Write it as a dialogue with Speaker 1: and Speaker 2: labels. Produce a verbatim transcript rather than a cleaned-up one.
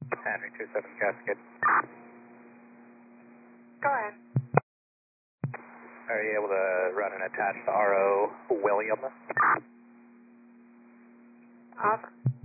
Speaker 1: Henry two seven Cascade.
Speaker 2: Go ahead.
Speaker 1: Are you able to run and attach the R O William?
Speaker 2: Awesome.